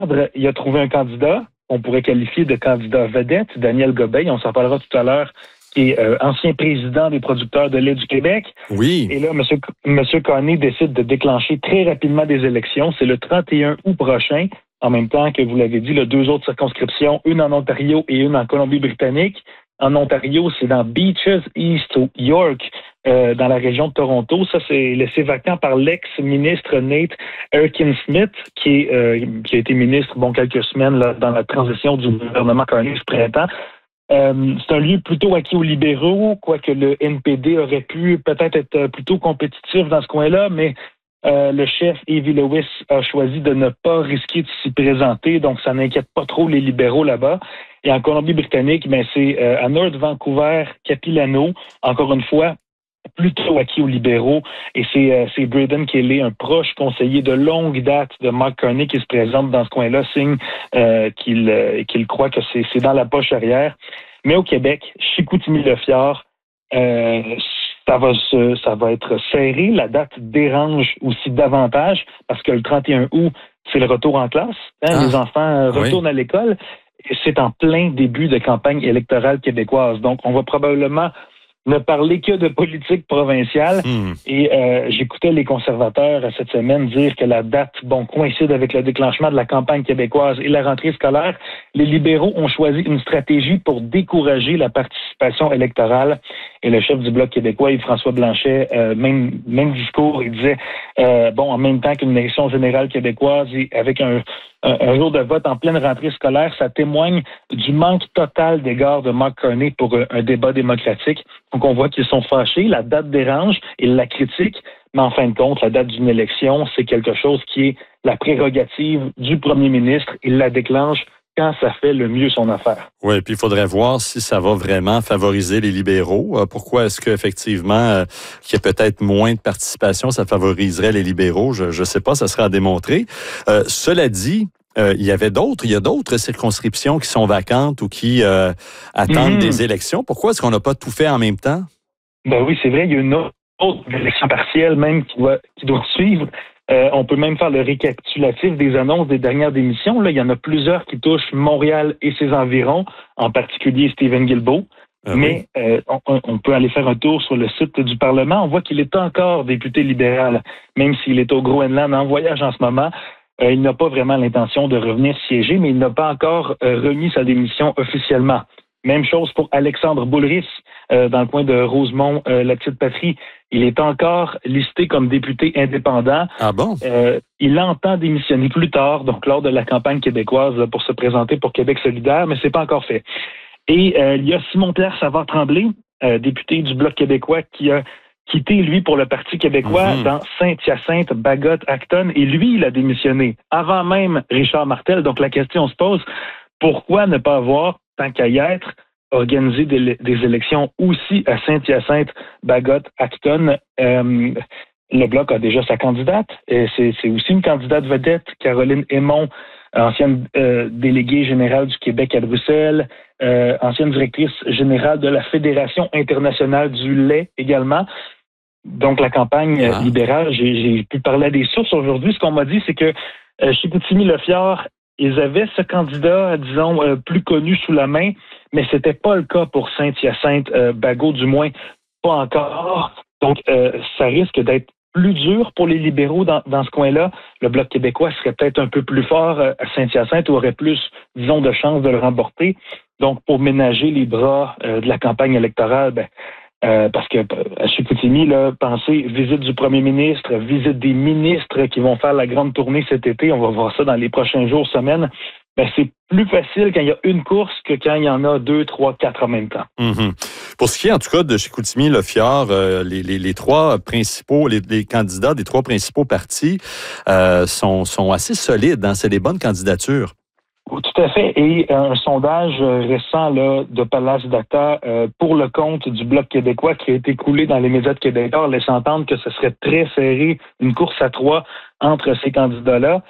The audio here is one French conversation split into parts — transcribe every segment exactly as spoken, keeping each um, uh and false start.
il a trouvé un candidat, on pourrait qualifier de candidat vedette, Daniel Gobeil, on s'en parlera tout à l'heure, qui est euh, ancien président des producteurs de lait du Québec. Oui. Et là, M. Monsieur Carney décide de déclencher très rapidement des élections. C'est le trente et un août prochain, en même temps que vous l'avez dit, là, deux autres circonscriptions, une en Ontario et une en Colombie-Britannique. En Ontario, c'est dans Beaches East York, euh, dans la région de Toronto. Ça, c'est laissé vacant par l'ex-ministre Nate Erkin-Smith, qui, est, euh, qui a été ministre bon quelques semaines là, dans la transition du gouvernement Carney ce printemps. Euh, c'est un lieu plutôt acquis aux libéraux, quoique le N P D aurait pu peut-être être plutôt compétitif dans ce coin-là, mais euh, le chef Avi Lewis a choisi de ne pas risquer de s'y présenter, donc ça n'inquiète pas trop les libéraux là-bas. Et en Colombie-Britannique, ben c'est euh, à North Vancouver, Capilano, encore une fois, plutôt acquis aux libéraux. Et c'est, euh, c'est Braden Kelly, un proche conseiller de longue date de Mark Carney, qui se présente dans ce coin-là, signe euh, qu'il, euh, qu'il croit que c'est, c'est dans la poche arrière. Mais au Québec, Chicoutimi-Le-Fjord, euh, ça va se, ça va être serré. La date dérange aussi davantage parce que le trente et un août, c'est le retour en classe. Hein, ah, les enfants retournent oui. à l'école. Et c'est en plein début de campagne électorale québécoise. Donc, on va probablement ne parler que de politique provinciale. Mmh. Et euh, j'écoutais les conservateurs cette semaine dire que la date, bon, coïncide avec le déclenchement de la campagne québécoise et la rentrée scolaire. Les libéraux ont choisi une stratégie pour décourager la participation électorale. Et le chef du Bloc québécois, Yves-François Blanchet, euh, même, même discours, il disait, euh, bon, en même temps qu'une élection générale québécoise et avec un, un, un jour de vote en pleine rentrée scolaire, ça témoigne du manque total d'égard de Mark Carney pour un, un débat démocratique. Donc, on voit qu'ils sont fâchés, la date dérange, ils la critiquent, mais en fin de compte, la date d'une élection, c'est quelque chose qui est la prérogative du premier ministre. Il la déclenche quand ça fait le mieux son affaire. Oui, puis il faudrait voir si ça va vraiment favoriser les libéraux. Euh, pourquoi est-ce qu'effectivement, euh, qu'il y ait peut-être moins de participation, ça favoriserait les libéraux? Je ne sais pas, ça sera à démontrer. Euh, cela dit, Euh, il y avait d'autres, il y a d'autres circonscriptions qui sont vacantes ou qui euh, attendent mmh. des élections. Pourquoi est-ce qu'on n'a pas tout fait en même temps? Ben oui, c'est vrai, il y a une autre, autre élection partielle même qui doit, qui doit suivre. Euh, on peut même faire le récapitulatif des annonces des dernières démissions. Là, il y en a plusieurs qui touchent Montréal et ses environs, en particulier Stephen Guilbeault. Ah Mais oui. euh, on, on peut aller faire un tour sur le site du Parlement. On voit qu'il est encore député libéral, même s'il est au Groenland en voyage en ce moment. Euh, il n'a pas vraiment l'intention de revenir siéger, mais il n'a pas encore euh, remis sa démission officiellement. Même chose pour Alexandre Boulris, euh, dans le coin de Rosemont, euh, la petite patrie. Il est encore listé comme député indépendant. Ah bon? Euh, il entend démissionner plus tard, donc lors de la campagne québécoise, là, pour se présenter pour Québec solidaire, mais c'est pas encore fait. Et euh, il y a Simon-Pierre Savard-Tremblay, euh, député du Bloc québécois, qui a quitté, lui, pour le Parti québécois mmh. dans Saint-Hyacinthe, Bagotte, Acton, et lui, il a démissionné avant même Richard Martel. Donc, la question se pose, pourquoi ne pas avoir, tant qu'à y être, organisé des, des élections aussi à Saint-Hyacinthe, Bagotte, Acton? Euh, le Bloc a déjà sa candidate, et c'est, c'est aussi une candidate vedette, Caroline Aymon, ancienne euh, déléguée générale du Québec à Bruxelles, euh, ancienne directrice générale de la Fédération internationale du lait également. Donc, la campagne ah. libérale, j'ai, j'ai pu parler à des sources aujourd'hui. Ce qu'on m'a dit, c'est que euh, Chicoutimi-Le-Fjord, ils avaient ce candidat, disons, euh, plus connu sous la main, mais c'était pas le cas pour Saint-Hyacinthe, euh, Bagot, du moins pas encore. Donc, euh, ça risque d'être plus dur pour les libéraux dans, dans ce coin-là. Le Bloc québécois serait peut-être un peu plus fort à Saint-Hyacinthe ou aurait plus, disons, de chances de le remporter. Donc, pour ménager les bras euh, de la campagne électorale, ben, euh, parce que à Chicoutimi, là, pensez, visite du premier ministre, visite des ministres qui vont faire la grande tournée cet été, on va voir ça dans les prochains jours, semaines. Ben, c'est plus facile quand il y a une course que quand il y en a deux, trois, quatre en même temps. Mm-hmm. Pour ce qui est, en tout cas, de Chicoutimi-Le-Fjord, euh, les, les, les trois principaux, les, les candidats des trois principaux partis euh, sont, sont assez solides. Hein? C'est des bonnes candidatures. Tout à fait. Et un sondage récent là, de Palace Data euh, pour le compte du Bloc québécois qui a été coulé dans les médias de Québécois laisse entendre que ce serait très serré, une course à trois entre ces candidats-là.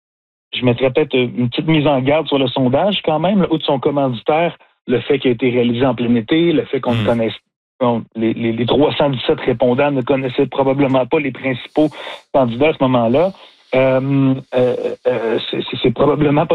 Je mettrais peut-être une petite mise en garde sur le sondage quand même, là, outre son commanditaire, le fait qu'il a été réalisé en plein été, le fait qu'on mmh. ne connaisse bon, les, les, les trois cent dix-sept répondants ne connaissaient probablement pas les principaux candidats à ce moment-là. euh, euh, euh, c'est, c'est probablement pas